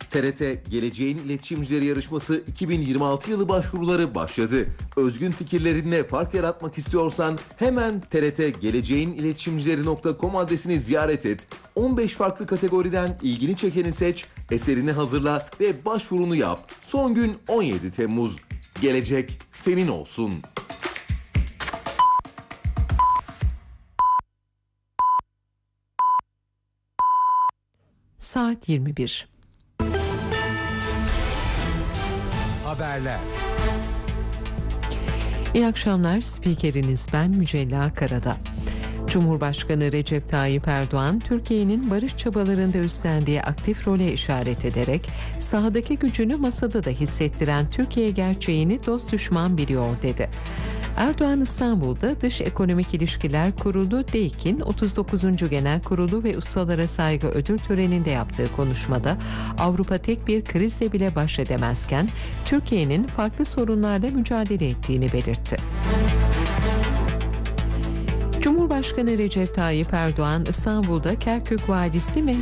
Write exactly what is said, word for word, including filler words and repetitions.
T R T Geleceğin İletişimcileri Yarışması iki bin yirmi altı yılı başvuruları başladı. Özgün fikirlerinle fark yaratmak istiyorsan hemen T R T geleceğin iletişimcileri nokta com adresini ziyaret et. on beş farklı kategoriden ilgini çekeni seç, eserini hazırla ve başvurunu yap. Son gün on yedi Temmuz. Gelecek senin olsun. Saat yirmi bir. Haberler. İyi akşamlar. Spikeriniz ben Mücella Karada. Cumhurbaşkanı Recep Tayyip Erdoğan, Türkiye'nin barış çabalarında üstlendiği aktif role işaret ederek sahadaki gücünü masada da hissettiren Türkiye gerçeğini dost düşman biliyor dedi. Erdoğan İstanbul'da Dış Ekonomik İlişkiler Kurulu D E İ K'in otuz dokuzuncu Genel Kurulu ve Ustalara Saygı Ödül Töreni'nde yaptığı konuşmada Avrupa tek bir krizle bile baş edemezken Türkiye'nin farklı sorunlarla mücadele ettiğini belirtti. Cumhurbaşkanı Recep Tayyip Erdoğan İstanbul'da Kerkük Valisi